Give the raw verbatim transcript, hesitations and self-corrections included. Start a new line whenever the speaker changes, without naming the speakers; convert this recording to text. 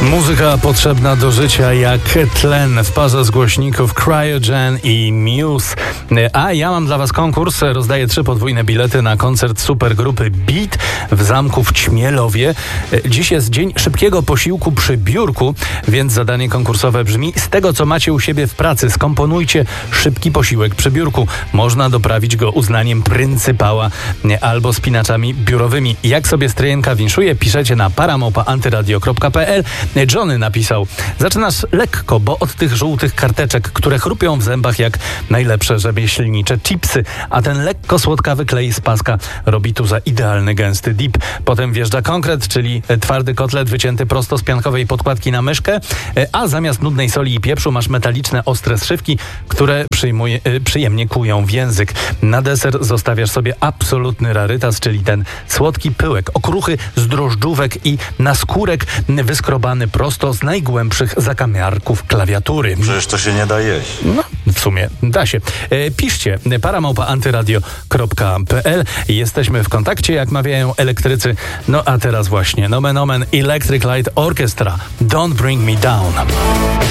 Muzyka potrzebna do życia jak tlen w parze z głośników Cryogen i Muse. A ja mam dla was konkurs. Rozdaję trzy podwójne bilety na koncert supergrupy Beat w zamku w Ćmielowie. Dziś jest dzień szybkiego posiłku przy biurku, więc zadanie konkursowe brzmi: z tego, co macie u siebie w pracy, skomponujcie szybki posiłek przy biurku. Można doprawić go uznaniem pryncypała albo spinaczami biurowymi. Jak sobie stryjenka winszuje, piszecie na paramałpa antyradio kropka pe el. Johnny napisał: zaczynasz lekko, bo od tych żółtych karteczek, które chrupią w zębach jak najlepsze rzemieślnicze chipsy, a ten lekko słodkawy klej z paska robi tu za idealny gęsty dip. Potem wjeżdża konkret, czyli twardy kotlet wycięty prosto z piankowej podkładki na myszkę, a zamiast nudnej soli i pieprzu masz metaliczne, ostre zszywki, które przyjmuje, przyjemnie kłują w język. Na deser zostawiasz sobie absolutny rarytas, czyli ten słodki pyłek, okruchy z drożdżówek i naskórek wyskrobany prosto z najgłębszych zakamarków klawiatury.
Przecież to się nie da jeść.
No, w sumie da się. E, piszcie paramałpa antyradio kropka pe el. Jesteśmy w kontakcie, jak mawiają elektrycy. No a teraz właśnie nomen omen Electric Light Orchestra. Don't Bring Me Down.